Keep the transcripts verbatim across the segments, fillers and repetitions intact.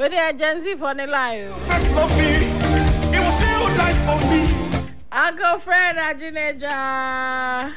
With the agency for the life. First love me. It was you who died for me. Uncle Fred Ajineja.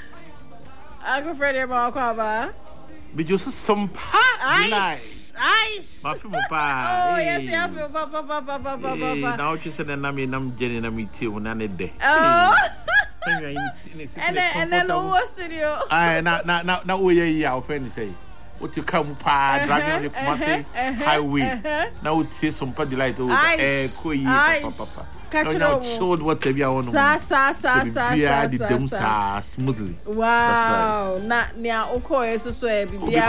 Uncle Fred Ebakwaba. But you some pa ice. Ice. My film pa. Oh yes, yeah, papa papa papa papa. Now you said na me nam Jenny na me tea when I need day. Oh. And then and then no studio. Ah, na na na na we ya offend say. What you come pa driving on the Kumasi highway. Now we see some pa delight over eh ko papa papa. Catch no showed what you want. Sa sa sa sa sa the sa smoothly. Wow. Na nia okoye so so e bibia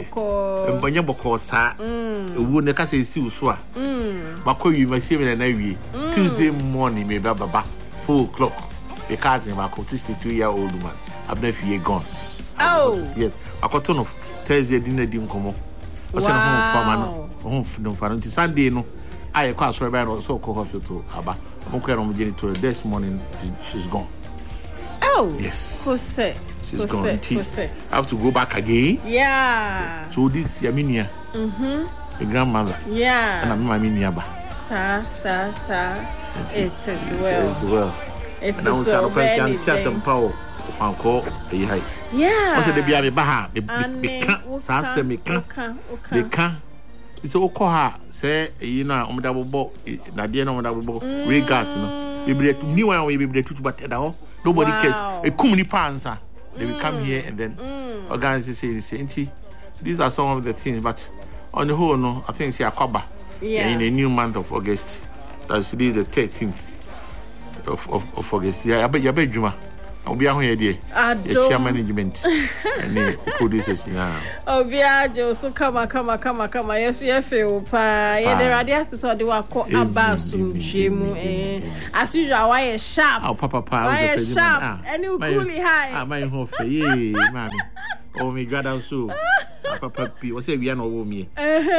ko. Mbanya boko sa. Ewu ne ka say si uso a. Mm. Makoyi ma see me na wie. Tuesday morning me baba four o'clock. Because I'm a sixty-two year old man. I've never year gone. Oh. Yes. I got ton of Thursday dinner dim come. I said home for man. Home for no Sunday no. I cross her by also call hospital. Aba. I'm going to genital this morning. She's gone. Oh. Yes. Kose. She's gone. I have to go back again. Yeah. So this Yaminia. Mhm. The grandmother. Yeah. And I'm my miniaba. Sa sa sa. It is well. It is well. It's so, so very some power. Uncle, yeah. Yeah. What's the baby baha? The can't, Sasa, me can't, they can't. It's all call her, say, you know, on double boat, Nadia, on double boat, regards, you know. We be to new one, we be to but at all. Nobody cares. A community panza. They will come here and then organize the same. These are some of the things, but on the whole, no, I think it's a cover in a new month of August. That's the thirteenth. Of, of, of August. Yeah, I bet you bet Juma. I'll be out here, dear. Chair management and the producers now. Oh, Biajo, so come on, come on, come on, come on. Yes, you feel pa. Yeah, the radius so do I call Abasum Jimu. As usual, why a sharp? Oh, Papa, why a sharp? And you coolly high. Ah, my home for ye, mammy. Oh, me God, I'm so. Papa, what's a piano over me?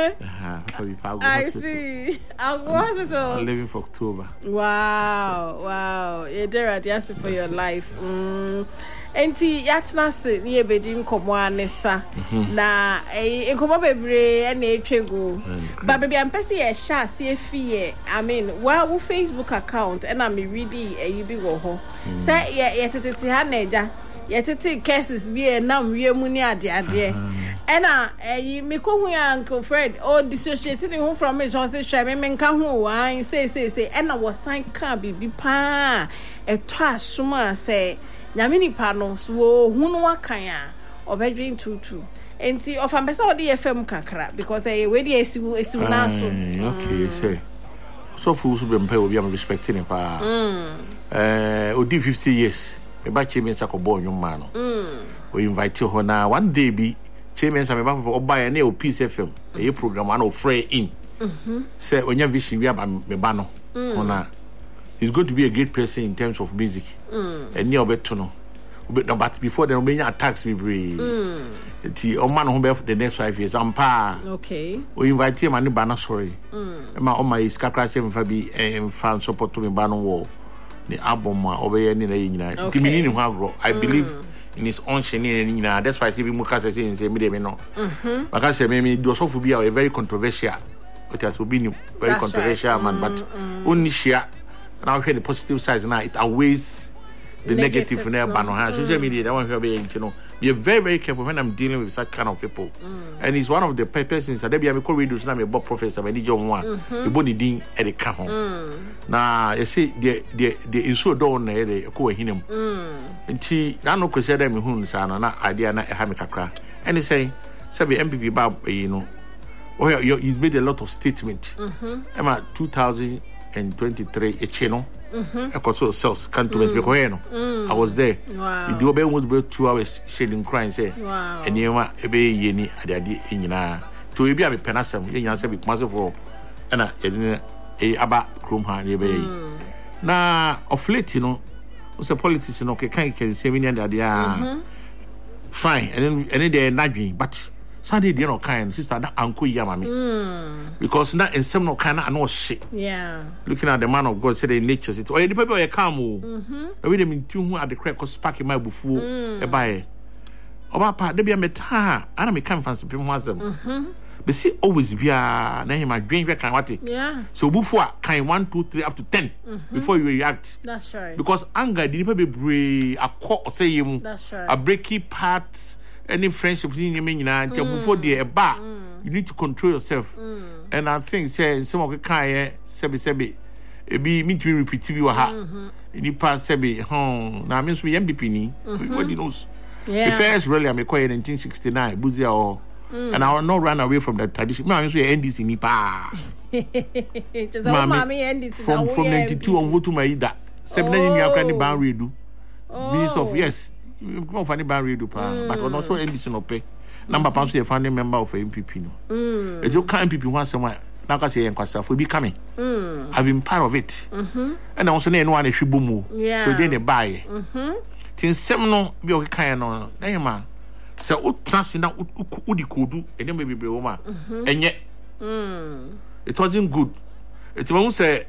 I see. I'll go hospital. I'm living for October. Wow, wow. You're there at the answer for your life. Mm. Enti yatna se ni ebedi nkomo anesa na eh nkomo bebre e na etwego ba baby ampese ye sha se afie I mean wa wo Facebook account and am ready eh bi wo ho say ye tetete ha na eja ye tete cases bi e nam wie mu ni ade ade e na eh me ko hu Uncle Fred o dissociated him from me just say me me nka hu wan say say say e na was sign ka bibi pa e to asoma say Yamini pano so hunu wakan a obedwin tutu enti of ambesa odi F M kakra because eh we dey esiwu esiwu na so okay say so fools be mpa obi am respecting pa eh odi fifty years me ba che me sakobo nyuma no we invite her na one day bi che me sa me ba for oba na o Peace F M e program an o free in mhm say onya vision wi aba me ba no ona he's going to be a great person in terms of music. Mm. And near better no. But before then, we attacks me. Mm. The man who for the next five years. I'm pa. Okay. We invite him and banner sorry. Mm. My my scrapcrash him for be and fan support to me banner wall. The album over here in the the meaning have I believe in his own shenanigans. That's why I see people say say me me no. Mhm. Because say me do so for be a very controversial. It has been very That's controversial right. man, mm, but mm. only share. And I hear the positive side now, it outweighs the negative in their banner. Mm. Social media, that one be, you know, be very, very careful when I'm dealing with such kind of people. Mm. And it's one of the persons that they be a readers now, a professor, and you one, the body ding at the camp. Now, you see, the the the insure down there, the co him. And she, I know, because them who are not idea, not a hammock. And they say, Sabi M P P Bob, you know, oh, you, you made a lot of statement. Emma, two thousand. And twenty-three a channel mhm I control sales can't to me ko I was there. Wow. You do be almost be two hours shedding crying say wow. And you ma e be ye ni ade ade nyina to e bi a be penasem ye nyansa be kumase for na e e aba krom ha ye be na of late you know was a politics no ke kan kan say me ni ade ade ah fine and then and then nadwin but Sunday they no kind sister that uncle yama me mm. Because that in some no kind of no shit. Yeah. Looking at the man of God said in nature it. Oh, the people are calm. Mhm. We dem in tune who at the crack cause spark in my bufu e buy. Oba pa de bia meta ana me kan fancy pem wasem. Mhm. But see, always be a name my dream can what it. Yeah. So before can one, two, three, up to ten mm-hmm. before you react. That's right. Because anger didn't be brave a call or say you that's right. a breaky parts, any friendship in your meaning until before the bar, mm. you need to control yourself. Mm. And I think say some of the kind sebi sebi it be me to repeat you ha. In the past sebi home now means we M B P ni everybody knows. Yeah. The first rally I made in nineteen sixty-nine, Buzia or mm. and I will not run away from that tradition. I say N D C nipa. Just a mommy N D C from from ninety-two on vote to my ida. Seven in your candy ban redo. Minister of yes, come funny ban redo pa, but also N D C no pay. Number pounds a founding member of M P P no. Mm. It's your kind people once a while. Now I say yourself will be coming. Mm. I've been part of it. Mm-hmm. And also no one is shibumu. Yeah. So then they buy. Mm-hmm. Tin seminal be okay kind no. Na ma. So o trans na o di kodu and then maybe be woman. And yet mm. it wasn't good. It won't say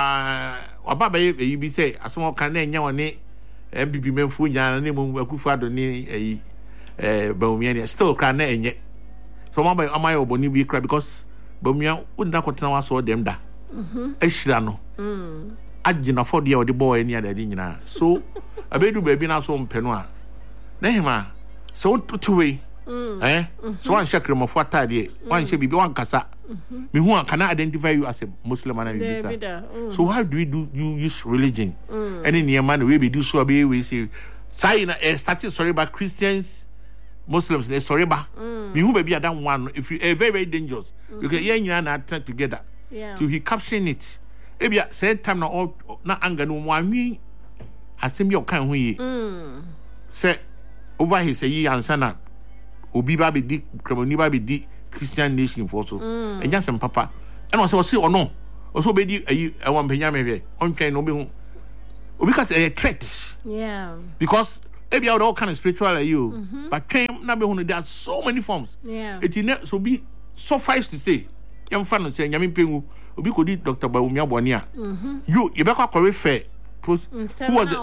uh about you be say as one can nya one M P P menfu nya na mu Akufo-Addo ni eh eh Bawumia still can na enye. So one by amay oboni bi cry because Bawumia unda kotena wa so dem da. Mhm. Ehira no. Mm. Agina for dia o de boy ni ada di nyina. So abedu baby na so mpeno a. Na hima so to way. Mm. Eh? Mm-hmm. So one shakre mo for atade, one she bibi one kasa. Mhm. Me who can identify you as a Muslim and a mm. So how do we do you use religion? Mm. And in your man we be do so be we say say na uh, started sorry about Christians, Muslims, they sorry ba. Me who baby that one if you are very very dangerous mm-hmm. because yeah you and I turn together. Yeah. So he caption it. Maybe at same time na all na anger no one me asem your kan ho yi. Mm. Say over he say yi answer na obi ba be di kremoni ba be di Christian nation for so and just some papa and also see or no also be di a one penya me on train no be hu because a threat yeah because maybe all kind of spiritual like you mm-hmm. but train na be hu there are so many forms yeah it is so be suffice to say yam fan say nyame pengu obi ko di Doctor Bawumia Boni a you you be kwa fair who was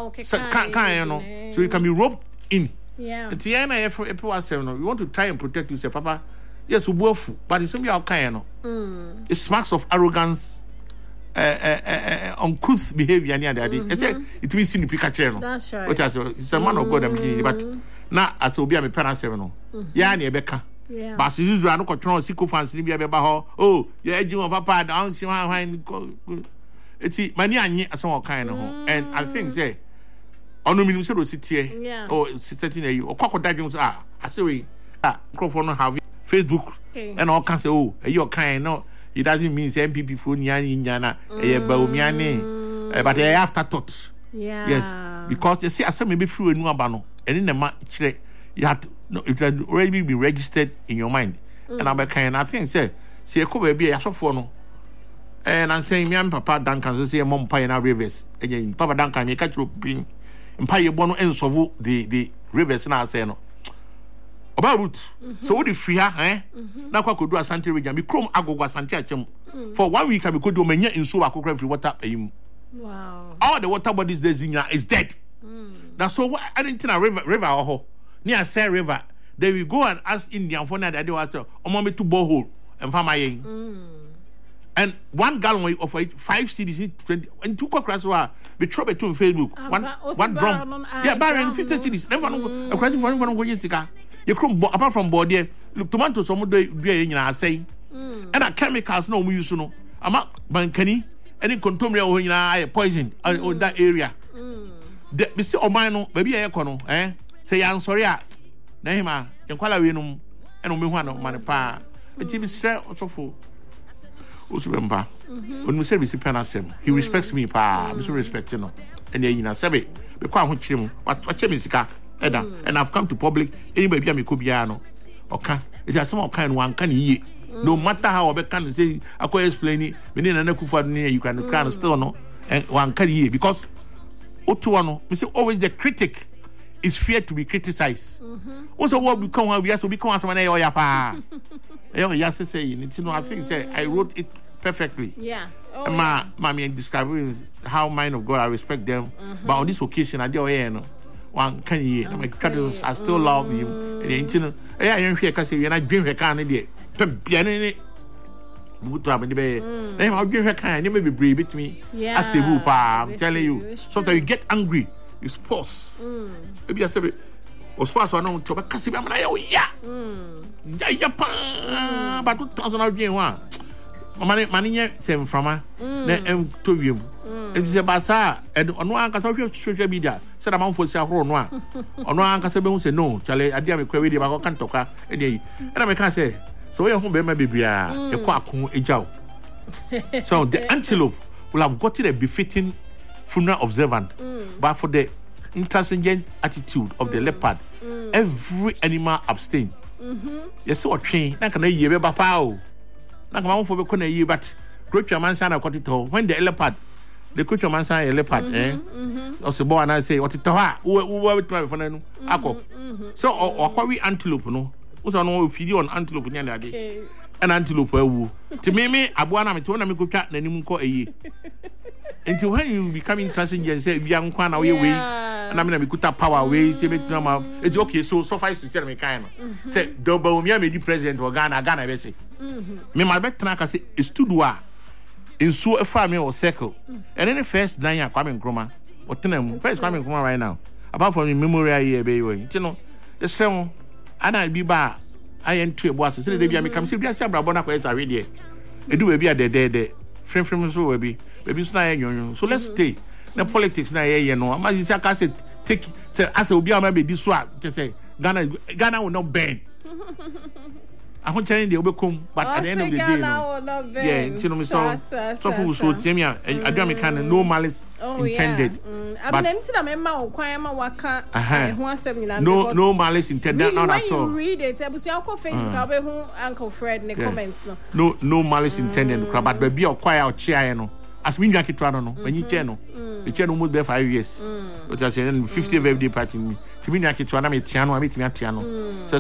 can can you know so you can be roped in yeah it's yeah na if you want to try and protect yourself papa. Yes, we both, but it's something kind of. Mm. It smacks of arrogance, uh, uh, uh, uncouth behavior near the idea. Mm-hmm. It means in the Pikachu. That's right. Which is it's a man of God, I'm but now as will be a parent seven. Yeah, near Becca. Yeah. But since you are not control sick fans, you be about oh, yeah, you want papa down, she want it's many as some kind of. And I think say, on the minimum, so sit here. Yeah. Oh, sitting here, or crocodiles are. I say we ah, microphone have. Facebook okay. And all can say, oh, you're kind. No, it doesn't mean M P P for Nyani Nyana, a Bawumiani, but a afterthought. Yeah. Yes, because you see, I said maybe through a new abano, and in the match, you had no, it had already been registered in your mind. Mm. And I'm a kind. I think, say, see, a cover be a soft and I'm saying, me and Papa Duncan, say, a mom pie in our rivers. Again, Papa Duncan, you catch you being and pie your bono and so the the rivers now say no. About root. Mm-hmm. So what if free her, eh? Mm-hmm. Now I could do a Santa region. Me chrome ago was Santa Chem. For one week I could do many in so I could grab free water pay him. Wow. All the water bodies there is dead. Mm. Now so what I didn't think a river river or near Say River. They will go and ask Indian for that they was or mommy to borehole and farm my mm. And one gallon of five C D C twenty and two cockrats were be trouble to Facebook. Uh, one one drum. Yeah, Baron fifty C Ds. Never know a question for one going to you come apart from body look tomatoes some do you know say and a chemicals no we use no I'm not bankani any contumely or you know poison on that area the we see o man no baby e kono eh say I'm sorry ah na hima en kwala we no and me hu no man pa e ti bi say osofo osubempa onu say bi si penasem he respects me pa me so respect no and you know say be be kwa ho chim what what chim sika Eda, mm. And I've come to public. Anybody be could be ano. Okay, it has some kind one can ye. No matter how I can say, I could explain it. We need an Akufo-Addo near you can cry still no, and one can ye because Otuano, we say always the critic is feared to be criticized. Mm-hmm. Also, what become we have to become someone or yapa. Yes, say you know. I think say I wrote it perfectly. Yeah. Oh, Ma, yeah. Mommy describing how mind of God I respect them, mm-hmm. But on this occasion I do yeah no. One can ye, my cuddles, I still love you. And you know, I am here because you're not doing a kind of day. pem pianene mutu am de be na him odwe hwe kan ne me bebre betimi asebu pa I'm telling you sometimes you get angry you sports mm e bia se be o sports wa no to be kasi be am na ya o ya mm ya ya pa ba two thousand odwe wa mama mani nye se mframa na em to wiem e se ba sa e ono anka to hwe social media se na manfo se ahoro no a ono anka se be hu se no chale ade am kwa we de ba ko kan toka e dey e na me kan se so we home be ma bibia e kwa akon ejaw so the antelope will have gotten a befitting funeral observant mm. but for the intransigent attitude of mm. the leopard mm. every animal abstain mhm yes what train na kana yie be ba pa o na kama wonfo be kona yie but creature man sana kwatito when the leopard the creature man sana a leopard mm-hmm, eh mhm o se bo ana say what to ha wo wo try for na no akọ so o kwa we antelope no so no feed on antelope nya na ade an antelope awu ti me me aboa na me to na me kotwa nanim nko eye until when you become intransigent say bia nkwa na we we na me na me kuta power we say me tuna ma it's okay so suffice to say me kind no say double me am the president of Ghana Ghana be say me ma be tana ka say studua enso efa me o circle and then the first nine ya Kwame Nkrumah o tenam first Kwame Nkrumah right now apart from the memorial year be we you know the same ana bi ba ayen tu ebo aso say dey bia me kam say bia cha brabo na kwa esa we dey edu ba bia de de de frem frem so we bi baby so na yon so let's stay na politics na ye ye no ama say ka say take say as obi ama be di so a say Ghana Ghana will not burn I want telling the obekom but at the end of the day no yeah you know me so so for so temi a I do am no malice intended but I mean na me ma o kwan ma waka ho asem ni na no no malice intended not at all when you read it abusu akọ Facebook ka be hu Uncle Fred ne comments no no no malice intended but baby o kwai o chia no as me nwa kitwa no no anyi che no e che no mo be five years o just say fiftieth birthday party me ti me nwa kitwa na me tia no a me ti me tia no